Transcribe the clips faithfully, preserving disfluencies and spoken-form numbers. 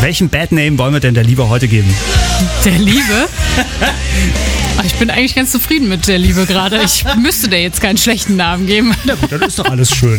Welchen Bad Name wollen wir denn der Liebe heute geben? Der Liebe? Ich bin eigentlich ganz zufrieden mit der Liebe gerade. Ich müsste dir jetzt keinen schlechten Namen geben. Na gut, dann ist doch alles schön.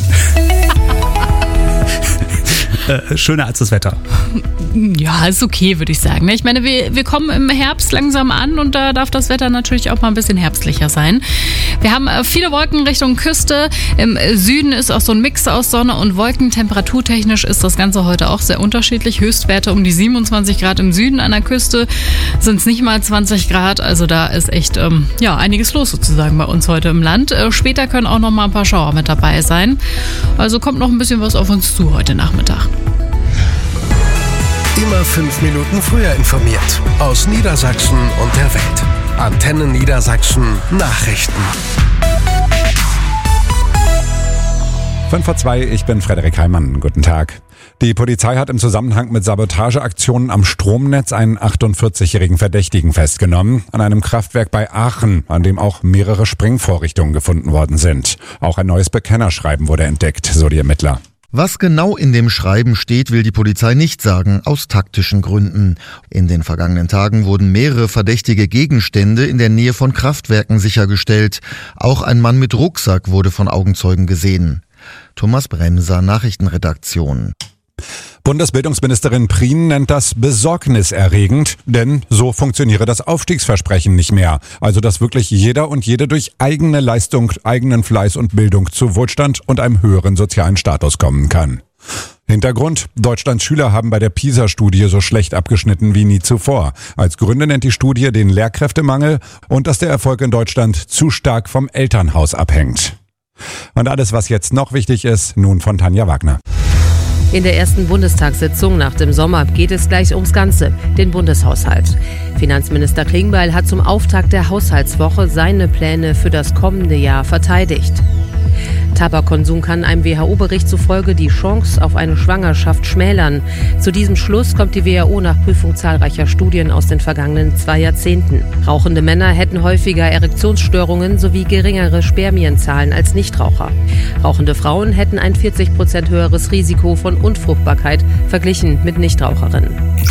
Äh, schöner als das Wetter. Ja, ist okay, würde ich sagen. Ich meine, wir, wir kommen im Herbst langsam an und da darf das Wetter natürlich auch mal ein bisschen herbstlicher sein. Wir haben viele Wolken Richtung Küste. Im Süden ist auch so ein Mix aus Sonne und Wolken. Temperaturtechnisch ist das Ganze heute auch sehr unterschiedlich. Höchstwerte um die siebenundzwanzig Grad im Süden, an der Küste sind es nicht mal zwanzig Grad. Also da ist echt ähm, ja, einiges los sozusagen bei uns heute im Land. Äh, später können auch noch mal ein paar Schauer mit dabei sein. Also kommt noch ein bisschen was auf uns zu heute Nachmittag. Immer fünf Minuten früher informiert. Aus Niedersachsen und der Welt. Antenne Niedersachsen Nachrichten. fünf vor zwei, ich bin Frederik Heimann. Guten Tag. Die Polizei hat im Zusammenhang mit Sabotageaktionen am Stromnetz einen achtundvierzigjährigen Verdächtigen festgenommen. An einem Kraftwerk bei Aachen, an dem auch mehrere Sprengvorrichtungen gefunden worden sind. Auch ein neues Bekennerschreiben wurde entdeckt, so die Ermittler. Was genau in dem Schreiben steht, will die Polizei nicht sagen, aus taktischen Gründen. In den vergangenen Tagen wurden mehrere verdächtige Gegenstände in der Nähe von Kraftwerken sichergestellt. Auch ein Mann mit Rucksack wurde von Augenzeugen gesehen. Thomas Bremser, Nachrichtenredaktion. Bundesbildungsministerin Prien nennt das besorgniserregend, denn so funktioniere das Aufstiegsversprechen nicht mehr. Also dass wirklich jeder und jede durch eigene Leistung, eigenen Fleiß und Bildung zu Wohlstand und einem höheren sozialen Status kommen kann. Hintergrund: Deutschlands Schüler haben bei der PISA-Studie so schlecht abgeschnitten wie nie zuvor. Als Gründe nennt die Studie den Lehrkräftemangel und dass der Erfolg in Deutschland zu stark vom Elternhaus abhängt. Und alles, was jetzt noch wichtig ist, nun von Tanja Wagner. In der ersten Bundestagssitzung nach dem Sommer geht es gleich ums Ganze, den Bundeshaushalt. Finanzminister Klingbeil hat zum Auftakt der Haushaltswoche seine Pläne für das kommende Jahr verteidigt. Tabakkonsum kann einem W H O-Bericht zufolge die Chance auf eine Schwangerschaft schmälern. Zu diesem Schluss kommt die W H O nach Prüfung zahlreicher Studien aus den vergangenen zwei Jahrzehnten. Rauchende Männer hätten häufiger Erektionsstörungen sowie geringere Spermienzahlen als Nichtraucher. Rauchende Frauen hätten ein vierzig Prozent höheres Risiko von Unfruchtbarkeit verglichen mit Nichtraucherinnen.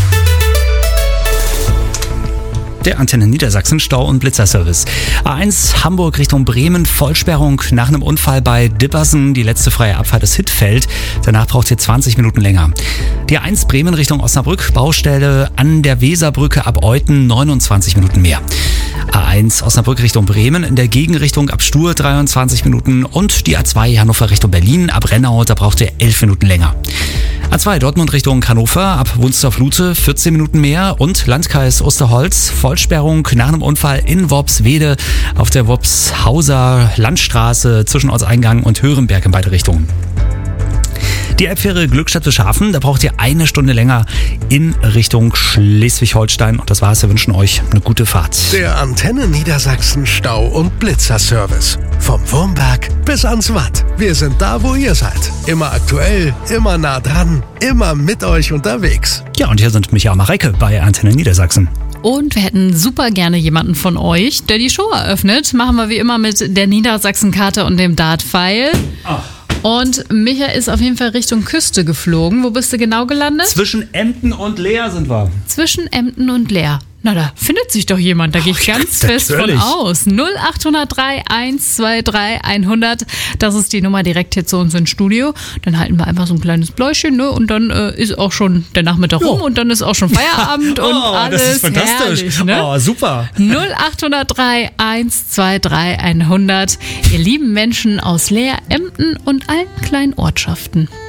Der Antenne Niedersachsen Stau- und Blitzerservice. A eins Hamburg Richtung Bremen, Vollsperrung nach einem Unfall bei Dippersen. Die letzte freie Abfahrt ist Hittfeld. Danach braucht ihr zwanzig Minuten länger. Die A eins Bremen Richtung Osnabrück, Baustelle an der Weserbrücke ab Euthen, neunundzwanzig Minuten mehr. A eins Osnabrück Richtung Bremen, in der Gegenrichtung ab Stur dreiundzwanzig Minuten und die A zwei Hannover Richtung Berlin ab Rennau, da braucht ihr elf Minuten länger. A zwei Dortmund Richtung Hannover ab Wunstorf-Lute vierzehn Minuten mehr und Landkreis Osterholz, Vollsperrung nach einem Unfall in Worpswede auf der Worpshauser Landstraße zwischen Ortseingang und Hörenberg in beide Richtungen. Die Elbfähre Glückstadt-Wilschafen, da braucht ihr eine Stunde länger in Richtung Schleswig-Holstein. Und das war's, wir wünschen euch eine gute Fahrt. Der Antenne Niedersachsen Stau- und Blitzerservice. Vom Wurmberg bis ans Watt. Wir sind da, wo ihr seid. Immer aktuell, immer nah dran, immer mit euch unterwegs. Ja, und hier sind Micha und Mareike bei Antenne Niedersachsen. Und wir hätten super gerne jemanden von euch, der die Show eröffnet. Machen wir wie immer mit der Niedersachsen-Karte und dem Dart-Pfeil. Ach. Und Micha ist auf jeden Fall Richtung Küste geflogen. Wo bist du genau gelandet? Zwischen Emden und Leer sind wir. Zwischen Emden und Leer. Na, da findet sich doch jemand, da gehe ich ganz fest von aus. null acht null drei eins zwei drei hundert, das ist die Nummer direkt hier zu uns ins Studio. Dann halten wir einfach so ein kleines Bläuschen, ne? Und dann äh, ist auch schon der Nachmittag rum und dann ist auch schon Feierabend und oh, alles das ist fantastisch. Herrlich, ne? Oh, super. null acht null drei eins zwei drei hundert, ihr lieben Menschen aus Leer, Emden und allen kleinen Ortschaften.